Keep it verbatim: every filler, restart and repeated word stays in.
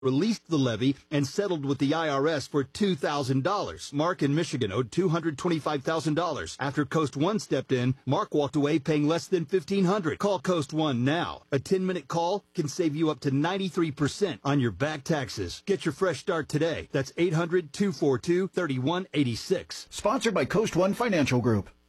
released the levy and settled with the I R S for two thousand dollars. Mark in Michigan owed two hundred twenty-five thousand dollars. After Coast One stepped in, Mark walked away paying less than fifteen hundred dollars. Call Coast One now. A ten-minute call can save you up to ninety-three percent on your back taxes. Get your fresh start today. That's eight hundred, two four two, three one eight six. Sponsored by Coast One Financial Group.